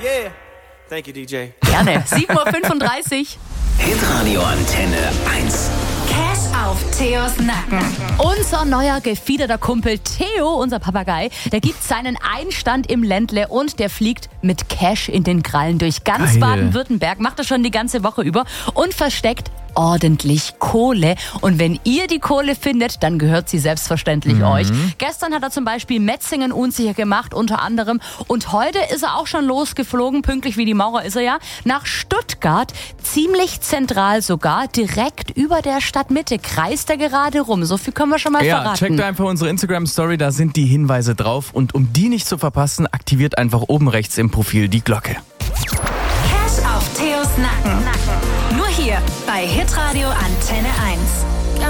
Yeah. Thank you, DJ. Gerne. 7.35 Uhr. Hitradio Antenne 1. Cash auf Theos Nacken. Unser neuer gefiederter Kumpel Theo, unser Papagei, der gibt seinen Einstand im Ländle und der fliegt mit Cash in den Krallen durch ganz Baden-Württemberg, macht das schon die ganze Woche über und versteckt ordentlich Kohle. Und wenn ihr die Kohle findet, dann gehört sie selbstverständlich euch. Gestern hat er zum Beispiel Metzingen unsicher gemacht, unter anderem. Und heute ist er auch schon losgeflogen, pünktlich wie die Maurer ist er ja, nach Stuttgart. Ziemlich zentral sogar, direkt über der Stadtmitte. Kreist er gerade rum. So viel können wir schon mal verraten. Checkt einfach unsere Instagram-Story, da sind die Hinweise drauf. Und um die nicht zu verpassen, aktiviert einfach oben rechts im Profil die Glocke. Cash auf Theos Nacken. Nur hier bei Hitradio Antenne 1.